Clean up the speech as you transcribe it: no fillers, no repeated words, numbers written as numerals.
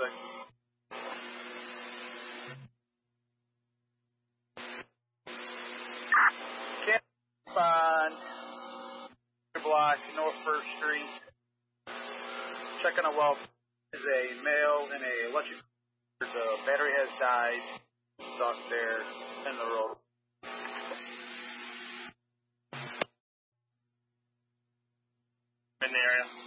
suspect. Can't find block North 1st Street. Checking a well. Is a male in a electric. The battery has died. Stuck there in the road. In the area.